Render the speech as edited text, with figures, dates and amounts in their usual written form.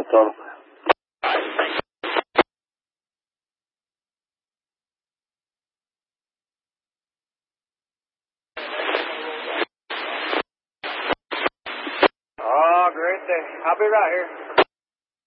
total. Oh, great day. I'll be right here.